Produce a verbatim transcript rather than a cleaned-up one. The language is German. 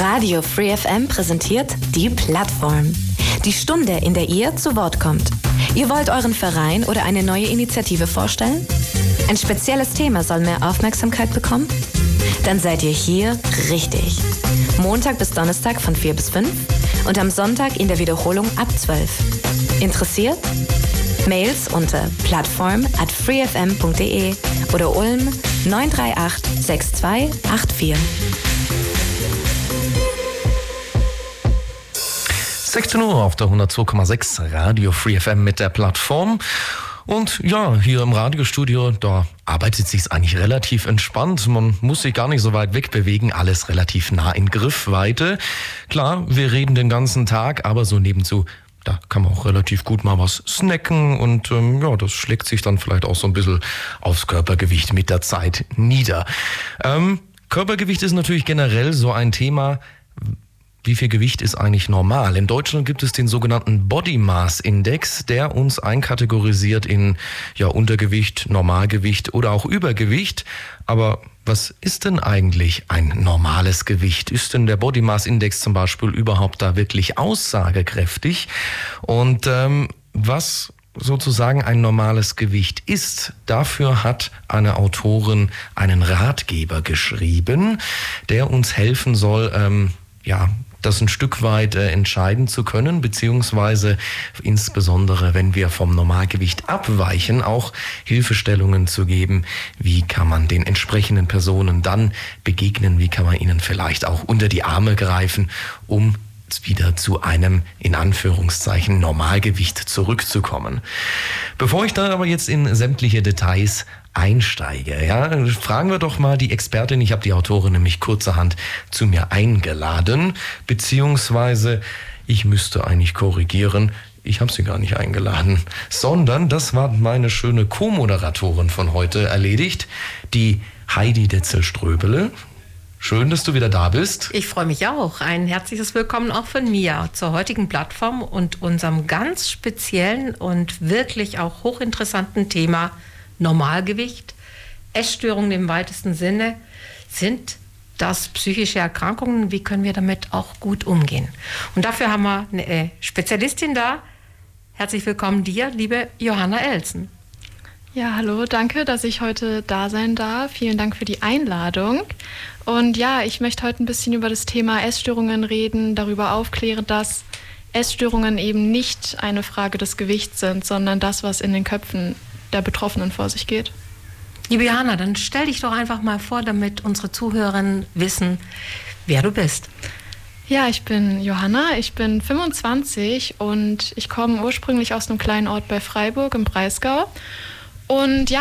Radio Free F M präsentiert die Plattform. Die Stunde, in der ihr zu Wort kommt. Ihr wollt euren Verein oder eine neue Initiative vorstellen? Ein spezielles Thema soll mehr Aufmerksamkeit bekommen? Dann seid ihr hier richtig. Montag bis Donnerstag von vier bis fünf und am Sonntag in der Wiederholung ab zwölf. Interessiert? Mails unter plattform at freefm punkt de oder Ulm neun drei acht sechs zwei acht vier. sechzehn Uhr auf der hundertzwei Komma sechs Radio Free F M mit der Plattform. Und ja, hier im Radiostudio, da arbeitet sich's eigentlich relativ entspannt. Man muss sich gar nicht so weit wegbewegen, alles relativ nah in Griffweite. Klar, wir reden den ganzen Tag, aber so nebenzu, da kann man auch relativ gut mal was snacken und ähm, ja, das schlägt sich dann vielleicht auch so ein bisschen aufs Körpergewicht mit der Zeit nieder. Ähm, Körpergewicht ist natürlich generell so ein Thema. Wie viel Gewicht ist eigentlich normal? In Deutschland gibt es den sogenannten Body Mass Index, der uns einkategorisiert in ja, Untergewicht, Normalgewicht oder auch Übergewicht. Aber was ist denn eigentlich ein normales Gewicht? Ist denn der Body Mass Index zum Beispiel überhaupt da wirklich aussagekräftig? Und ähm, was sozusagen ein normales Gewicht ist, dafür hat eine Autorin einen Ratgeber geschrieben, der uns helfen soll, ähm, ja, das ein Stück weit äh, entscheiden zu können, beziehungsweise insbesondere, wenn wir vom Normalgewicht abweichen, auch Hilfestellungen zu geben. Wie kann man den entsprechenden Personen dann begegnen? Wie kann man ihnen vielleicht auch unter die Arme greifen, um wieder zu einem, in Anführungszeichen, Normalgewicht zurückzukommen. Bevor ich da aber jetzt in sämtliche Details einsteige, ja, fragen wir doch mal die Expertin. Ich habe die Autorin nämlich kurzerhand zu mir eingeladen, beziehungsweise ich müsste eigentlich korrigieren, ich habe sie gar nicht eingeladen, sondern das war meine schöne Co-Moderatorin von heute erledigt, die Heidi Detzel-Ströbele. Schön, dass du wieder da bist. Ich freue mich auch. Ein herzliches Willkommen auch von mir zur heutigen Plattform und unserem ganz speziellen und wirklich auch hochinteressanten Thema Normalgewicht. Essstörungen im weitesten Sinne. Sind das psychische Erkrankungen? Wie können wir damit auch gut umgehen? Und dafür haben wir eine Spezialistin da. Herzlich willkommen dir, liebe Johanna Elsen. Ja, hallo, danke, dass ich heute da sein darf. Vielen Dank für die Einladung. Und ja, ich möchte heute ein bisschen über das Thema Essstörungen reden, darüber aufklären, dass Essstörungen eben nicht eine Frage des Gewichts sind, sondern das, was in den Köpfen der Betroffenen vor sich geht. Liebe Johanna, dann stell dich doch einfach mal vor, damit unsere Zuhörerinnen wissen, wer du bist. Ja, ich bin Johanna, ich bin fünfundzwanzig und ich komme ursprünglich aus einem kleinen Ort bei Freiburg im Breisgau. Und ja,